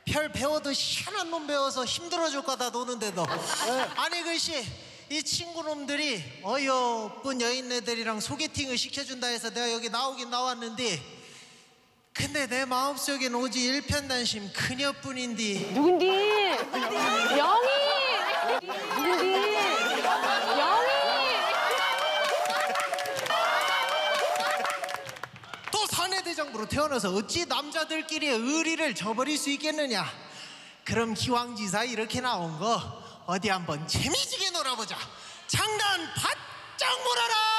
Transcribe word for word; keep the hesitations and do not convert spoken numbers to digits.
별 배워도 희한한 놈 배워서 힘들어질 거다 노는데도. 아니 글씨 이 친구놈들이 어여쁜 여인네들이랑 소개팅을 시켜준다 해서 내가 여기 나오긴 나왔는데, 근데 내 마음속엔 오직 일편단심 그녀뿐인디. 누군디? 영희! 누군디? 영희! 또 사내대장부로 태어나서 어찌 남자들끼리의 의리를 저버릴 수 있겠느냐. 그럼 기왕지사 이렇게 나온 거 어디 한번 재미지게 놀아보자. 장단 바짝 몰아라.